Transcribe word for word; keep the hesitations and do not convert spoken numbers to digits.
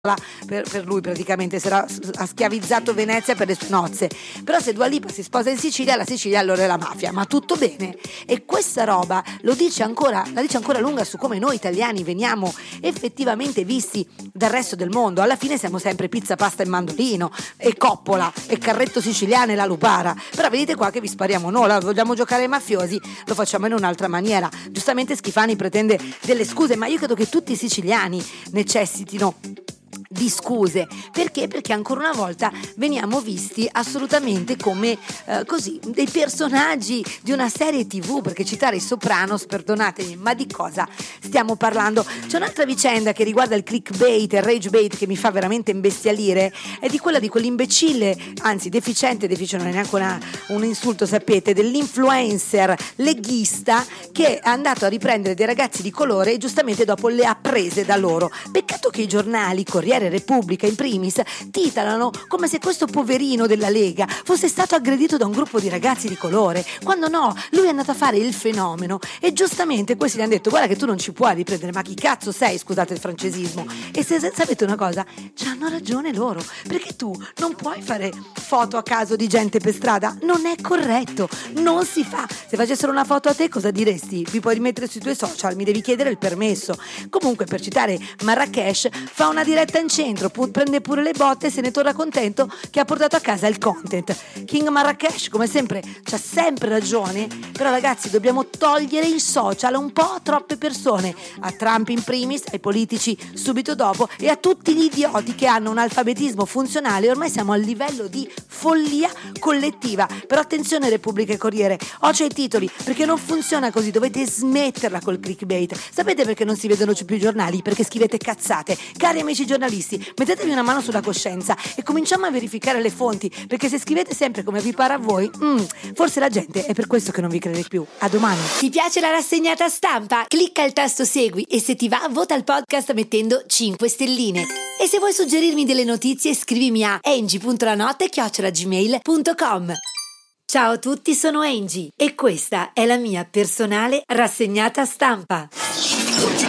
Per, per lui praticamente sarà, ha schiavizzato Venezia per le sue nozze. Però se Dua Lipa si sposa in Sicilia, la Sicilia allora è la mafia, ma tutto bene. E questa roba lo dice ancora, la dice ancora lunga su come noi italiani veniamo effettivamente visti dal resto del mondo. Alla fine siamo sempre pizza, pasta e mandolino e coppola e carretto siciliano e la lupara. Però vedete qua che vi spariamo noi, vogliamo giocare ai mafiosi, lo facciamo in un'altra maniera. Giustamente Schifani pretende delle scuse, ma io credo che tutti i siciliani necessitino di scuse. Perché? Perché ancora una volta veniamo visti assolutamente come eh, così dei personaggi di una serie tv, perché citare i Sopranos, perdonatemi, ma di cosa stiamo parlando? C'è un'altra vicenda che riguarda il clickbait e il rage bait che mi fa veramente imbestialire, è di quella di quell'imbecille, anzi deficiente, deficiente non è neanche una, un insulto, sapete, dell'influencer leghista che è andato a riprendere dei ragazzi di colore e giustamente dopo le ha prese da loro. Peccato che i giornali, Corriere, Repubblica in primis, titolano come se questo poverino della Lega fosse stato aggredito da un gruppo di ragazzi di colore, quando no, lui è andato a fare il fenomeno e giustamente questi gli hanno detto: guarda che tu non ci puoi riprendere, ma chi cazzo sei, scusate il francesismo. E se, se sapete una cosa, c'hanno ragione loro, perché tu non puoi fare foto a caso di gente per strada, non è corretto, non si fa. Se facessero una foto a te cosa diresti? Mi puoi rimettere sui tuoi social, mi devi chiedere il permesso. Comunque, per citare Marrakesh, fa una diretta in centro, pu- prende pure le botte e se ne torna contento che ha portato a casa il content. King Marrakesh, come sempre, c'ha sempre ragione, però ragazzi dobbiamo togliere i social a un po' troppe persone, a Trump in primis, ai politici subito dopo e a tutti gli idioti che hanno un alfabetismo funzionale. Ormai siamo a livello di follia collettiva. Però attenzione Repubblica e Corriere, occhio ai titoli, perché non funziona così, dovete smetterla col clickbait. Sapete perché non si vedono più i giornali? Perché scrivete cazzate. Cari amici giornalisti, mettetevi una mano sulla coscienza e cominciamo a verificare le fonti, perché se scrivete sempre come vi pare a voi, mm, forse la gente è per questo che non vi crede più. A domani. Ti piace la rassegnata stampa? Clicca il tasto segui e se ti va vota il podcast mettendo cinque stelline. E se vuoi suggerirmi delle notizie scrivimi a angie punto lanotte chiocciola gmail punto com. Ciao a tutti, sono Angie e questa è la mia personale rassegnata stampa.